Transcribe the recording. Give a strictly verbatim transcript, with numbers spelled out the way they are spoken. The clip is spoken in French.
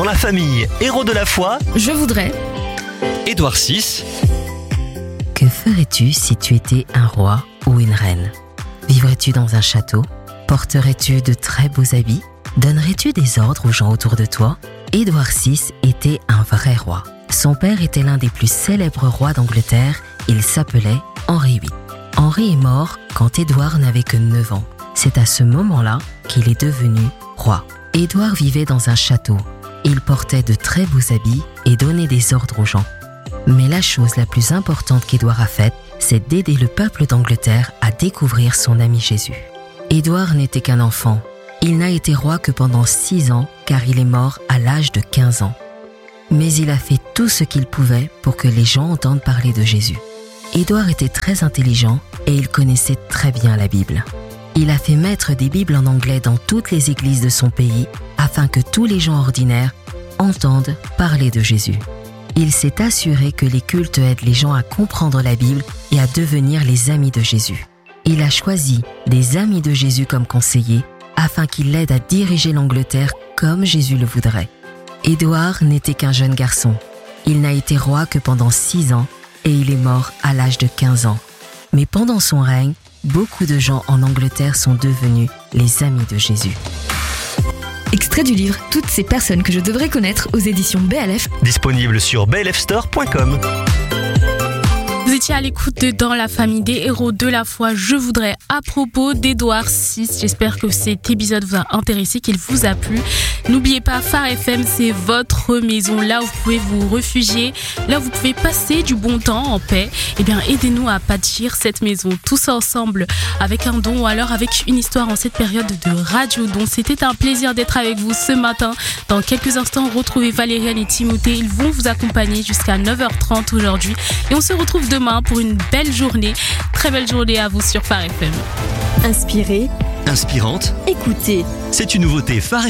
Dans la famille Héros de la foi, Je voudrais. Édouard six. Que ferais-tu si tu étais un roi ou une reine? Vivrais-tu dans un château? Porterais-tu de très beaux habits? Donnerais-tu des ordres aux gens autour de toi? Édouard six était un vrai roi. Son père était l'un des plus célèbres rois d'Angleterre. Il s'appelait Henri huit. Henri est mort quand Édouard n'avait que neuf ans. C'est à ce moment-là qu'il est devenu roi. Édouard vivait dans un château. Il portait de très beaux habits et donnait des ordres aux gens. Mais la chose la plus importante qu'Édouard a faite, c'est d'aider le peuple d'Angleterre à découvrir son ami Jésus. Édouard n'était qu'un enfant. Il n'a été roi que pendant six ans car il est mort à l'âge de quinze ans. Mais il a fait tout ce qu'il pouvait pour que les gens entendent parler de Jésus. Édouard était très intelligent et il connaissait très bien la Bible. Il a fait mettre des Bibles en anglais dans toutes les églises de son pays afin que tous les gens ordinaires entendent parler de Jésus. Il s'est assuré que les cultes aident les gens à comprendre la Bible et à devenir les amis de Jésus. Il a choisi des amis de Jésus comme conseillers afin qu'ils l'aident à diriger l'Angleterre comme Jésus le voudrait. Édouard n'était qu'un jeune garçon. Il n'a été roi que pendant six ans et il est mort à l'âge de quinze ans. Mais pendant son règne, beaucoup de gens en Angleterre sont devenus les amis de Jésus. Extrait du livre Toutes ces personnes que je devrais connaître aux éditions B L F. Disponible sur b l f store point com. Vous étiez à l'écoute de Dans la famille des héros de la foi. Je voudrais à propos d'Édouard six. J'espère que cet épisode vous a intéressé, qu'il vous a plu. N'oubliez pas, Phare F M, c'est votre maison. Là où vous pouvez vous réfugier, là où vous pouvez passer du bon temps en paix. Eh bien, aidez-nous à bâtir cette maison tous ensemble avec un don ou alors avec une histoire en cette période de radio don. C'était un plaisir d'être avec vous ce matin. Dans quelques instants, retrouvez Valériane et Timothée. Ils vont vous accompagner jusqu'à neuf heures trente aujourd'hui. Et on se retrouve demain pour une belle journée. Très belle journée à vous sur Phare F M. Inspiré, Inspirante, écoutez. c'est une nouveauté Phare